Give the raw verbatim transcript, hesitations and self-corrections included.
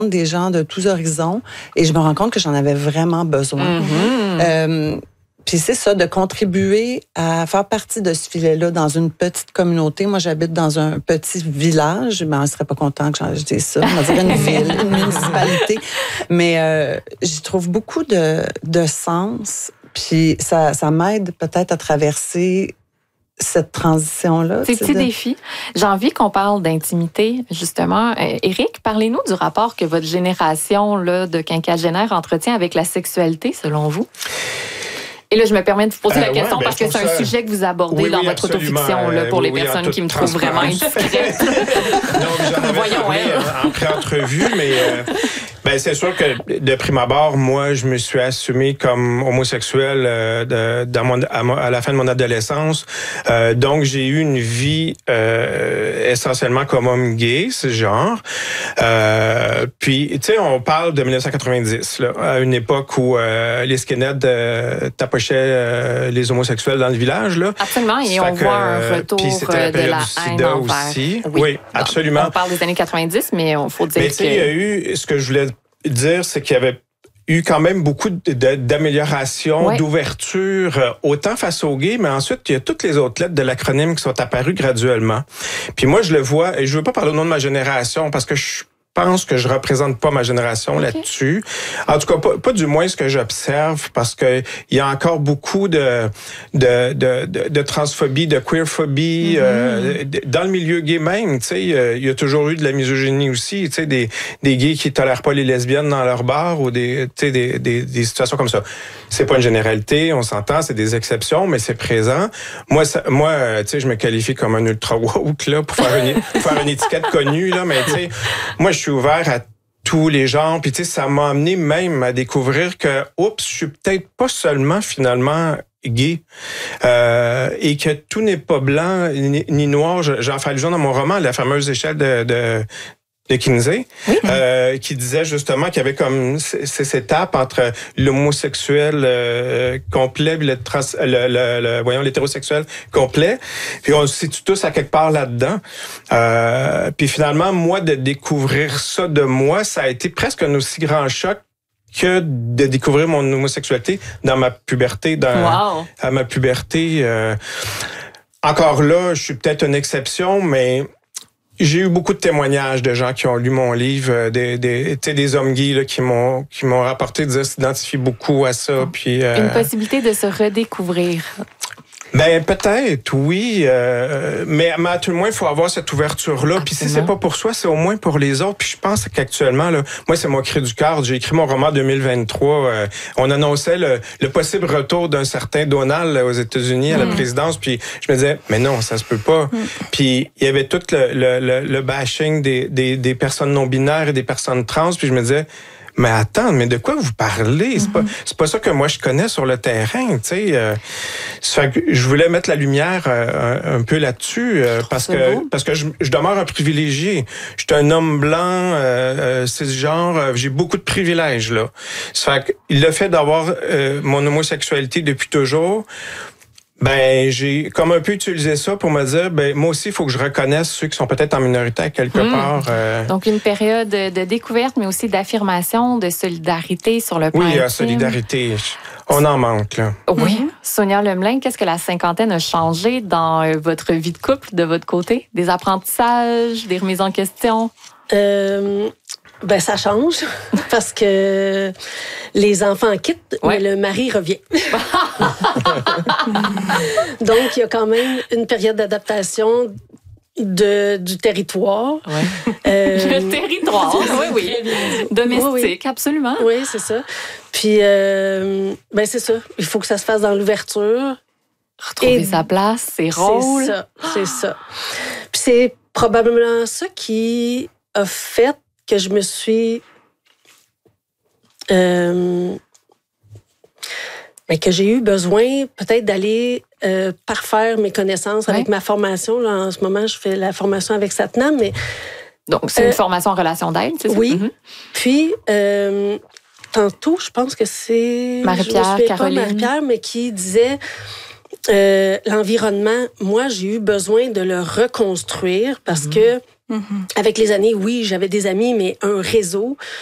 des gens de tous horizons et je me rends compte que j'en avais vraiment besoin. Mm-hmm. Euh, Puis c'est ça, de contribuer à faire partie de ce filet-là dans une petite communauté. Moi, j'habite dans un petit village. Ben, on ne serait pas content que je dise ça. On dirait une ville, une municipalité. Mais euh, j'y trouve beaucoup de, de sens. Puis ça, ça m'aide peut-être à traverser cette transition-là. Ces petits de... défis. J'ai envie qu'on parle d'intimité, justement. Euh, Éric, parlez-nous du rapport que votre génération là, de quinquagénaires entretient avec la sexualité, selon vous. Et là, je me permets de vous poser euh, la question ouais, parce que c'est un ça... sujet que vous abordez oui, dans oui, votre autofiction là, pour euh, les oui, personnes qui me trouvent vraiment indiscrète. Non, mais j'en avais Voyons, parlé en pré-entrevue, mais euh, ben, c'est sûr que de prime abord, moi, je me suis assumé comme homosexuel euh, de, dans mon, à, à la fin de mon adolescence. Euh, donc, j'ai eu une vie euh, essentiellement comme homme gay, ce genre. Euh, puis, tu sais, on parle de dix-neuf cent quatre-vingt-dix, là, à une époque où euh, les skinheads euh, tapochaient euh, les homosexuels dans le village. Là. Absolument, et on que, voit un retour la de la haine envers. Aussi. Oui, oui, absolument. On parle des années quatre-vingt-dix, mais il faut dire mais, que... il y a eu, ce que je voulais dire, c'est qu'il y avait eu quand même beaucoup de, d'amélioration, ouais. d'ouverture, autant face aux gays, mais ensuite, il y a toutes les autres lettres de l'acronyme qui sont apparues graduellement. Puis moi, je le vois, et je veux pas parler au nom de ma génération, parce que je pense que je représente pas ma génération okay. là-dessus. En tout cas, pas, pas du moins ce que j'observe, parce que il y a encore beaucoup de de de, de, de transphobie, de queerphobie mm-hmm. euh, dans le milieu gay même. Tu sais, il y a toujours eu de la misogynie aussi. Tu sais, des des gays qui tolèrent pas les lesbiennes dans leur bar ou des tu sais des, des des situations comme ça. C'est pas une généralité, on s'entend, c'est des exceptions, mais c'est présent. Moi, ça, moi, tu sais, je me qualifie comme un ultra woke là pour faire une pour faire une étiquette connue là, mais tu sais, moi je Je suis ouvert à tous les genres. Puis, tu sais, ça m'a amené même à découvrir que, oups, je suis peut-être pas seulement, finalement, gay. Euh, et que tout n'est pas blanc ni, ni noir. J'en fais allusion dans mon roman, la fameuse échelle de... de de Kinsey, oui. euh, qui disait justement qu'il y avait comme ces étapes entre l'homosexuel euh, complet et le, trans, le, le, le voyons l'hétérosexuel complet. Puis on se situe tous à quelque part là-dedans. Euh, puis finalement, moi, de découvrir ça de moi, ça a été presque un aussi grand choc que de découvrir mon homosexualité dans ma puberté, dans wow. à ma puberté. Euh, encore là, je suis peut-être une exception, mais j'ai eu beaucoup de témoignages de gens qui ont lu mon livre, des, des, des hommes gays là, qui m'ont qui m'ont rapporté de s'identifier beaucoup à ça. Puis, euh, une possibilité de se redécouvrir. Ben peut-être, oui, euh, mais, mais à tout le moins, il faut avoir cette ouverture-là. Puis si c'est pas pour soi, c'est au moins pour les autres. Puis je pense qu'actuellement, là, moi, c'est mon cri du cœur. J'ai écrit mon roman en deux mille vingt-trois. Euh, on annonçait le, le possible retour d'un certain Donald là, aux États-Unis à la mm. présidence. Puis je me disais, mais non, ça se peut pas. Mm. Puis il y avait tout le, le, le, le bashing des, des, des personnes non-binaires et des personnes trans. Puis je me disais, mais attends, mais de quoi vous parlez? C'est mm-hmm. pas, c'est pas ça que moi je connais sur le terrain, tu sais. Euh, ça fait que je voulais mettre la lumière euh, un, un peu là-dessus euh, parce c'est que beau. parce que je, je demeure un privilégié. Je suis un homme blanc, euh, cisgenre, euh, j'ai beaucoup de privilèges là. Ça fait que le fait d'avoir euh, mon homosexualité depuis toujours. Ben, j'ai comme un peu utilisé ça pour me dire, ben moi aussi, il faut que je reconnaisse ceux qui sont peut-être en minorité quelque mmh. part. Euh... Donc, une période de découverte, mais aussi d'affirmation, de solidarité sur le plan Oui, intime. la solidarité. On en manque, là. Oui. Mmh. Sonia Lemelin, qu'est-ce que la cinquantaine a changé dans votre vie de couple, de votre côté? Des apprentissages, des remises en question? Euh... Ben, ça change parce que les enfants quittent, ouais. mais le mari revient. Donc, il y a quand même une période d'adaptation de, du territoire. Ouais. Euh, le territoire, oui, oui. Domestique, oui, oui. absolument. Oui, c'est ça. Puis, euh, ben, c'est ça. Il faut que ça se fasse dans l'ouverture. Retrouver Et sa place, ses rôles. C'est ça, c'est ça. Puis, c'est probablement ça qui a fait que je me suis... Euh, mais que j'ai eu besoin peut-être d'aller euh, parfaire mes connaissances ouais. avec ma formation. Là, en ce moment, je fais la formation avec Satnam, mais... Donc, c'est euh, une formation en relation d'aide, c'est ça? Oui. Mm-hmm. Puis, euh, tantôt, je pense que c'est... Marie-Pierre, Caroline. Pas Marie-Pierre, mais qui disait... Euh, l'environnement, moi, j'ai eu besoin de le reconstruire parce mmh. que Mm-hmm. Avec les années, oui, j'avais des amis, mais un réseau